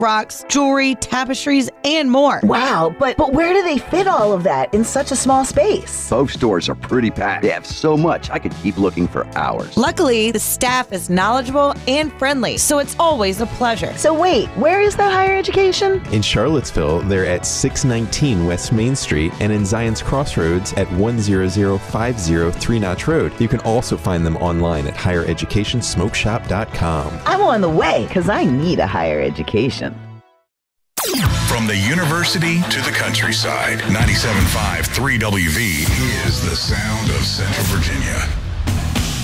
rocks, jewelry, tapestries, and more. Wow, but where do they fit all of that in such a small space? Both stores are pretty packed. They have so much, I could keep looking for hours. Luckily, the staff is knowledgeable and friendly, so it's always a pleasure. So wait, where is that higher education? In Charlottesville, they're at 619 West Main Street and in Zion's Crossroads at 10050 Three Notch Road. You can also find them online at highereducationsmokeshop.com. I'm on the way because I need a higher education. From the university to the countryside, 97.5 3WV is the sound of Central Virginia.